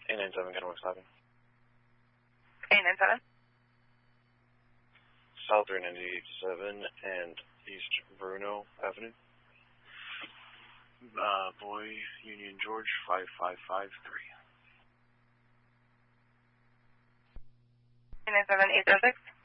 897 Kennewick 7. 897? South 397 and East Bruno Avenue. Boy, Union George 5553. 897 806?